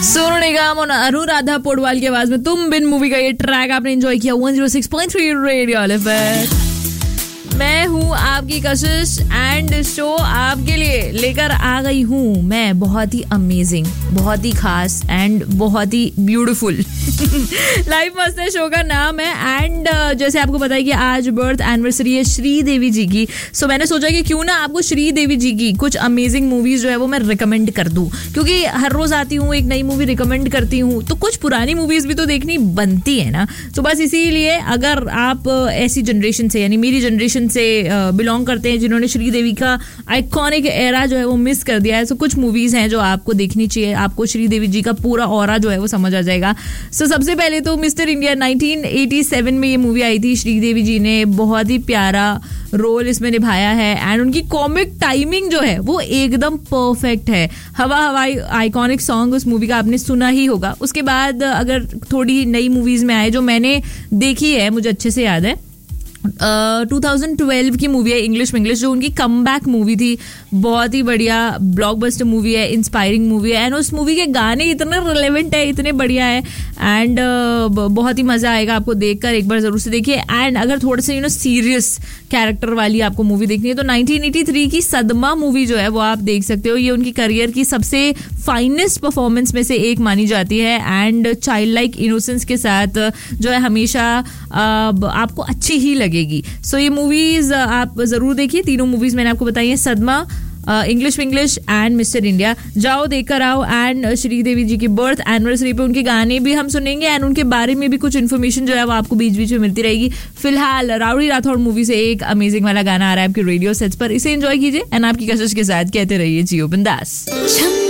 सोनू निगम और अनुराधा पौडवाल की आवाज में तुम बिन मूवी का ये ट्रैक आपने एंजॉय किया 106.3 रेडियो एलिफेंट। मैं हूँ आपकी कशिश एंड शो आपके लिए लेकर आ गई हूँ मैं बहुत ही अमेजिंग, बहुत ही खास एंड बहुत ही ब्यूटीफुल लाइफ मस्त है शो का नाम है। एंड जैसे आपको पता है कि आज बर्थ एनिवर्सरी है श्रीदेवी जी की, सो मैंने सोचा कि क्यों ना आपको श्रीदेवी जी की कुछ अमेजिंग मूवीज जो है वो मैं रिकमेंड कर दूं, क्योंकि हर रोज आती हूँ एक नई मूवी रिकमेंड करती हूँ तो कुछ पुरानी मूवीज भी तो देखनी बनती है ना। तो बस इसीलिए अगर आप ऐसी जनरेशन से यानी मेरी जनरेशन से बिलोंग करते हैं जिन्होंने श्रीदेवी का आइकॉनिक एरा जो है वो मिस कर दिया है, तो कुछ मूवीज हैं जो आपको देखनी चाहिए, आपको श्रीदेवी जी का पूरा ऑरा जो है वो समझ आ जाएगा। सो सबसे पहले तो मिस्टर इंडिया 1987 में ये मूवी आई थी। श्रीदेवी जी ने बहुत ही प्यारा रोल इसमें निभाया है एंड उनकी कॉमिक टाइमिंग जो है वो एकदम परफेक्ट है। हवा हवाई आइकॉनिक सॉन्ग उस मूवी का आपने सुना ही होगा। उसके बाद अगर थोड़ी नई मूवीज में आए जो मैंने देखी है, मुझे अच्छे से याद है 2012 की मूवी है इंग्लिश विंग्लिश, जो उनकी कमबैक मूवी थी। बहुत ही बढ़िया ब्लॉकबस्टर मूवी है, इंस्पायरिंग मूवी है एंड उस मूवी के गाने इतने रिलेवेंट है, इतने बढ़िया है एंड बहुत ही मजा आएगा आपको देखकर। एक बार जरूर से देखिए। एंड अगर थोड़ा सा सीरियस कैरेक्टर वाली आपको मूवी देखनी है तो 1983 की सदमा मूवी जो है वो आप देख सकते हो। ये उनकी करियर की सबसे फाइनेस्ट परफॉर्मेंस में से एक मानी जाती है एंड चाइल्ड लाइक इनोसेंस के साथ जो है हमेशा आपको अच्छी ही लगेगी। सो ये मूवीज आप जरूर देखिए। तीनों मूवीज मैंने आपको बताई है, सदमा, English Vinglish and mister India. जाओ देखकर आओ। एंड श्रीदेवी जी की बर्थ एनिवर्सरी पे उनके गाने भी हम सुनेंगे एंड उनके बारे में भी कुछ इन्फॉर्मेशन जो है वो आपको बीच बीच में मिलती रहेगी। फिलहाल राउडी राठौड़ मूवी से एक अमेजिंग वाला गाना आ रहा है आपके रेडियो सेट्स पर, इसे एंजॉय कीजिए एंड आपकी कशिश के साथ कहते रहिए जियो बिंदास।